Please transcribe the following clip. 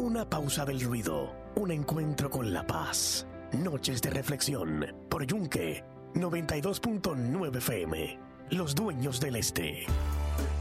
Una pausa del ruido, un encuentro con la paz. Noches de reflexión por Yunque 92.9 FM. Los dueños del este.